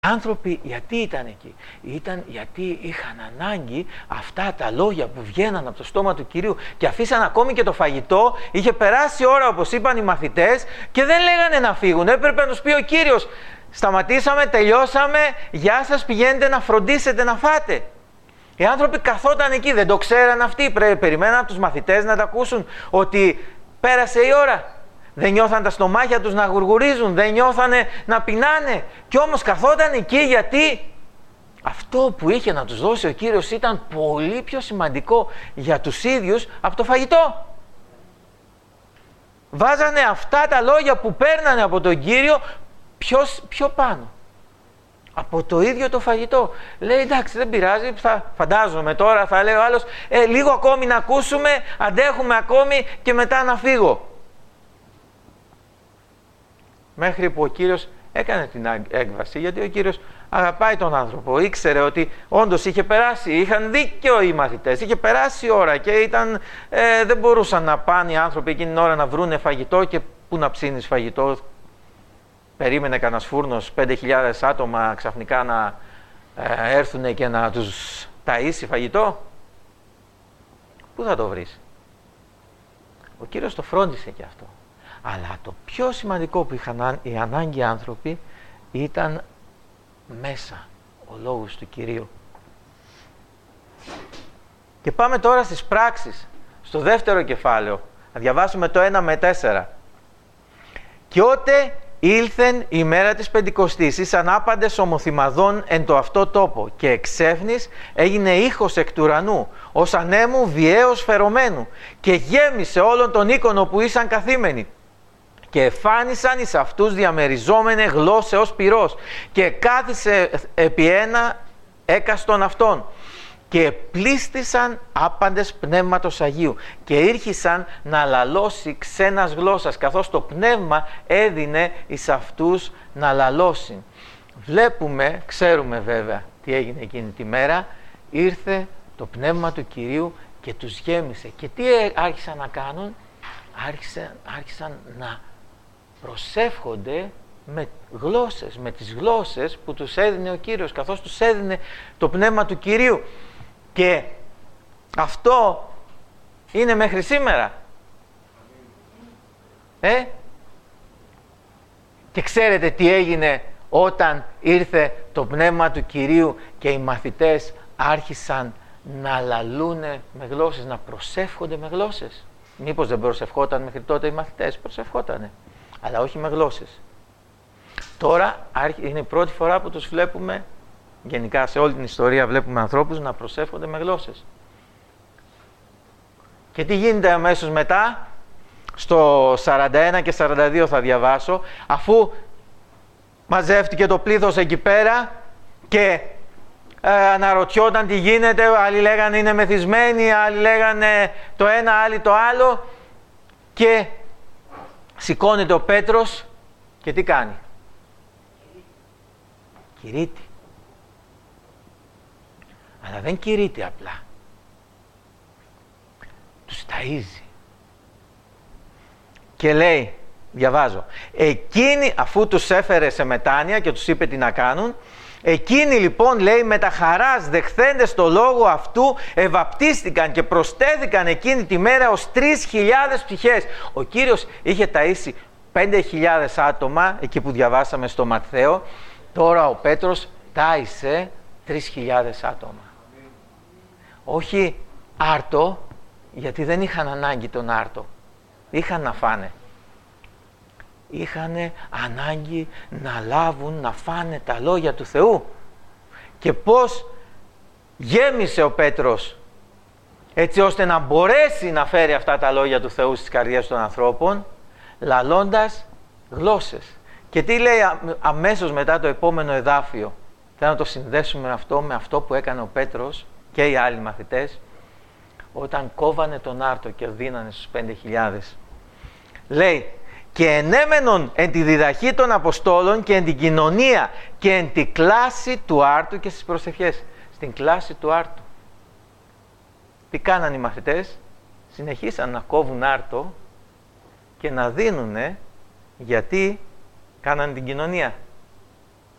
Άνθρωποι γιατί ήταν εκεί? Ήταν γιατί είχαν ανάγκη αυτά τα λόγια που βγαίναν από το στόμα του Κυρίου και αφήσαν ακόμη και το φαγητό. Είχε περάσει η ώρα, όπως είπαν οι μαθητές, και δεν λέγανε να φύγουν. Έπρεπε να τους πει ο Κύριος: σταματήσαμε, τελειώσαμε, γεια σας, πηγαίνετε να φροντίσετε να φάτε. Οι άνθρωποι καθόταν εκεί, δεν το ξέραν αυτοί, περιμέναν από τους μαθητές να τα ακούσουν ότι πέρασε η ώρα. Δεν νιώθαν τα στομάχια τους να γουργουρίζουν, δεν νιώθανε να πεινάνε. Κι όμως καθόταν εκεί γιατί αυτό που είχε να τους δώσει ο Κύριος ήταν πολύ πιο σημαντικό για τους ίδιους από το φαγητό. Βάζανε αυτά τα λόγια που παίρνανε από τον Κύριο πιο πάνω από το ίδιο το φαγητό. Λέει: εντάξει, δεν πειράζει, φαντάζομαι τώρα θα λέει ο άλλος, λίγο ακόμη να ακούσουμε, αντέχουμε ακόμη και μετά να φύγω. Μέχρι που ο Κύριος έκανε την έκβαση, γιατί ο Κύριος αγαπάει τον άνθρωπο. Ήξερε ότι όντως είχε περάσει, είχαν δίκιο οι μαθητές, είχε περάσει η ώρα και δεν μπορούσαν να πάνε οι άνθρωποι εκείνη την ώρα να βρούνε φαγητό. Και πού να ψήνεις φαγητό? Περίμενε κανένας φούρνος 5.000 άτομα ξαφνικά να έρθουν και να τους ταΐσει φαγητό? Πού θα το βρεις? Ο Κύριος το φρόντισε και αυτό. Αλλά το πιο σημαντικό που είχαν οι ανάγκοι άνθρωποι ήταν μέσα ο λόγος του Κυρίου. Και πάμε τώρα στις πράξεις, στο δεύτερο κεφάλαιο. Να διαβάσουμε το 1 με 4. «Και ότε ήλθεν η ημέρα της Πεντηκοστής, ήσαν άπαντες ομοθυμαδών εν το αυτό τόπο, και εξέφνης έγινε ήχος εκ του ουρανού, ως ανέμου βιαίως φερωμένου, και γέμισε όλον τον οίκον που ήσαν καθήμενοι. Και εφάνισαν εις αυτούς διαμεριζόμενε γλώσσεως πυρός, και κάθισε επί ένα έκαστον αυτών. Και πλήστησαν άπαντες πνεύματος Αγίου, και ήρχισαν να λαλώσει ξένας γλώσσας, καθώς το πνεύμα έδινε εις αυτούς να λαλώσει». Βλέπουμε, ξέρουμε βέβαια τι έγινε εκείνη τη μέρα. Ήρθε το πνεύμα του Κυρίου και τους γέμισε. Και τι άρχισαν να κάνουν? Άρχισαν να προσεύχονται με γλώσσες, με τις γλώσσες που τους έδινε ο Κύριος, καθώς τους έδινε το πνεύμα του Κυρίου. Και αυτό είναι μέχρι σήμερα. Και ξέρετε τι έγινε όταν ήρθε το πνεύμα του Κυρίου και οι μαθητές άρχισαν να λαλούνε με γλώσσες, να προσεύχονται με γλώσσες? Μήπως δεν προσευχόταν μέχρι τότε οι μαθητές? Προσευχότανε, αλλά όχι με γλώσσες. Τώρα είναι η πρώτη φορά που τους βλέπουμε, γενικά σε όλη την ιστορία βλέπουμε ανθρώπους να προσεύχονται με γλώσσες. Και τι γίνεται αμέσως μετά? Στο 41 και 42 θα διαβάσω. Αφού μαζεύτηκε το πλήθος εκεί πέρα και αναρωτιόταν τι γίνεται, άλλοι λέγανε είναι μεθυσμένοι, άλλοι λέγανε το ένα, άλλοι το άλλο, και σηκώνεται ο Πέτρος και τι κάνει? Κηρύττει. Αλλά δεν κηρύττει απλά. Τους ταΐζει. Και λέει, διαβάζω, εκείνοι, αφού τους έφερε σε μετάνοια και τους είπε τι να κάνουν, εκείνοι λοιπόν, λέει, με τα χαράς δεχθέντες το λόγο αυτού ευαπτίστηκαν και προστέθηκαν εκείνη τη μέρα ως 3.000 ψυχές. Ο Κύριος είχε ταΐσει 5.000 άτομα, εκεί που διαβάσαμε στο Ματθαίο. Τώρα ο Πέτρος τάισε 3.000 άτομα. Όχι άρτο, γιατί δεν είχαν ανάγκη τον άρτο. Είχαν να φάνε. Είχαν ανάγκη να λάβουν, να φάνε τα λόγια του Θεού. Και πώς γέμισε ο Πέτρος έτσι ώστε να μπορέσει να φέρει αυτά τα λόγια του Θεού στις καρδιές των ανθρώπων, λαλώντας γλώσσες. Και τι λέει αμέσως μετά το επόμενο εδάφιο? Θέλω να το συνδέσουμε αυτό με αυτό που έκανε ο Πέτρος και οι άλλοι μαθητές όταν κόβανε τον άρτο και δίνανε στους 5.000. Λέει, και ενέμενον εν τη διδαχή των Αποστόλων και εν την κοινωνία και εν τη κλάση του άρτου και στις προσευχές. Στην κλάση του άρτου. Τι κάνανε οι μαθητές? Συνεχίσαν να κόβουν άρτο και να δίνουνε, γιατί κάνανε την κοινωνία.